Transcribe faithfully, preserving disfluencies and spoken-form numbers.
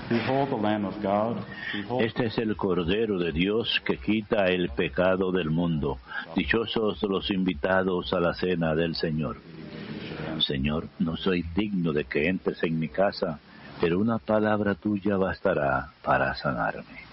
Behold the Lamb of God. Behold... Este es el Cordero de Dios que quita el pecado del mundo. Dichosos los invitados a la cena del Señor. Señor, no soy digno de que entres en mi casa, pero una palabra tuya bastará para sanarme.